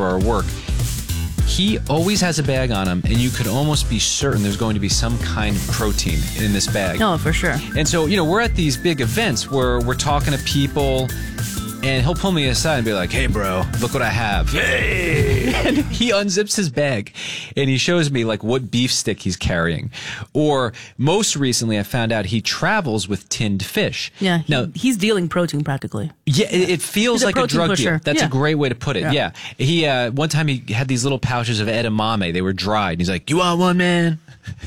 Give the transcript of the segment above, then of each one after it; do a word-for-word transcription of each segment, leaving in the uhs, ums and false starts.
for our work. He always has a bag on him, and you could almost be certain there's going to be some kind of protein in this bag. Oh, for sure. And so, you know, we're at these big events where we're talking to people, and he'll pull me aside and be like, hey, bro, look what I have. Hey! And he unzips his bag, and he shows me, like, what beef stick he's carrying. Or most recently, I found out he travels with tinned fish. Yeah, he, now, he's dealing protein practically. Yeah, it, it feels He's a like a protein drug pusher. deal. That's Yeah. a great way to put it. Yeah. Yeah. He uh, one time he had these little pouches of edamame. They were dried. And he's like, you want one, man?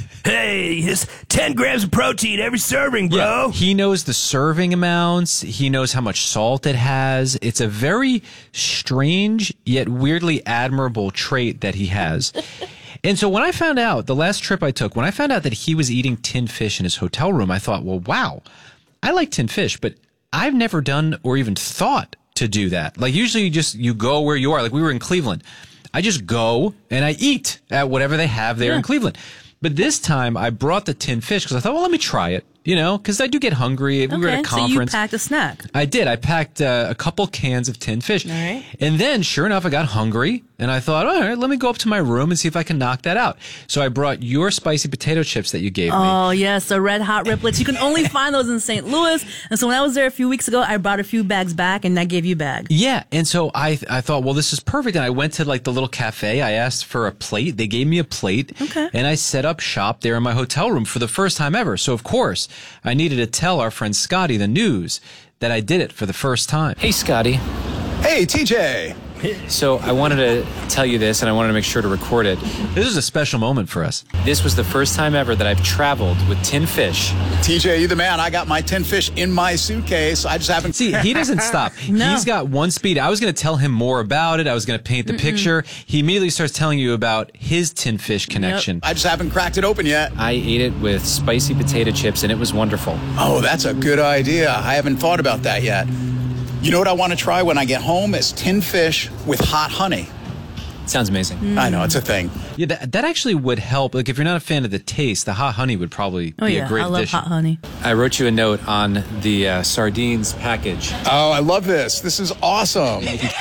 Hey, it's ten grams of protein every serving, bro. Yeah. He knows the serving amounts. He knows how much salt it has. It's a very strange yet weirdly admirable trait that he has. And so when I found out, the last trip I took, when I found out that he was eating tinned fish in his hotel room, I thought, well, wow, I like tinned fish, but I've never done or even thought to do that. Like usually you just, you go where you are. Like we were in Cleveland. I just go and I eat at whatever they have there Yeah. in Cleveland. But this time I brought the tinned fish because I thought, well, let me try it, you know, because I do get hungry. We were at a conference. So you packed a snack. I did. I packed uh, a couple cans of tinned fish. All right. And then, sure enough, I got hungry, and I thought, all right, let me go up to my room and see if I can knock that out. So I brought your spicy potato chips that you gave me. Oh, yes, the red hot riplets. You can only find those in Saint Louis. And so when I was there a few weeks ago, I brought a few bags back, and I gave you a bag. Yeah, and so I I thought, well, this is perfect. And I went to like the little cafe. I asked for a plate. They gave me a plate. Okay. And I set up shop there in my hotel room for the first time ever. So, of course, I needed to tell our friend Scotty the news that I did it for the first time. Hey, Scotty. Hey, T J. So I wanted to tell you this, and I wanted to make sure to record it. This is a special moment for us. This was the first time ever that I've traveled with tinned fish. T J, you the man. I got my tin fish in my suitcase. I just haven't... See, he doesn't stop. No. He's got one speed. I was going to tell him more about it. I was going to paint the Mm-mm. picture. He immediately starts telling you about his tinned fish connection. Yep. I just haven't cracked it open yet. I ate it with spicy potato chips, and it was wonderful. Oh, that's a good idea. I haven't thought about that yet. You know what I want to try when I get home is tin fish with hot honey. Sounds amazing. Mm. I know, it's a thing. Yeah, that, that actually would help. Like, if you're not a fan of the taste, the hot honey would probably Oh, be yeah, a great I love addition. hot honey. I wrote you a note on the uh, sardines package. Oh, I love this. This is awesome.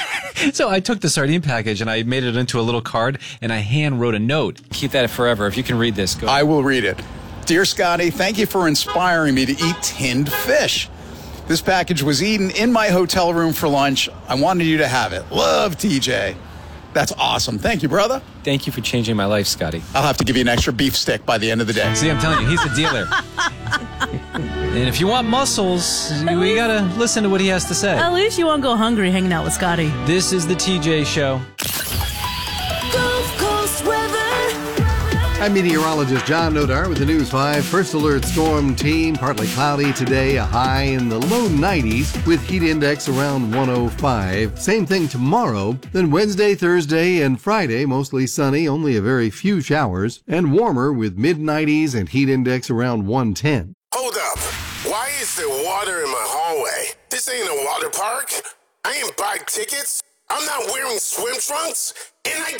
So I took the sardine package and I made it into a little card, and I hand wrote a note. Keep that forever. If you can read this, go. I will read it. Dear Scotty, thank you for inspiring me to eat tinned fish. This package was eaten in my hotel room for lunch. I wanted you to have it. Love, T J. That's awesome. Thank you, brother. Thank you for changing my life, Scotty. I'll have to give you an extra beef stick by the end of the day. See, I'm telling you, he's a dealer. And if you want muscles, we gotta listen to what he has to say. At least you won't go hungry hanging out with Scotty. This is the T J Show. Gulf Coast weather. I'm meteorologist John Nodar with the News five. First alert storm team. Partly cloudy today, a high in the low nineties with heat index around one oh five. Same thing tomorrow. Then Wednesday, Thursday, and Friday, mostly sunny, only a very few showers, and warmer with mid nineties and heat index around one ten. Hold up. Why is there water in my hallway? This ain't a water park. I ain't buy tickets. I'm not wearing swim trunks. And I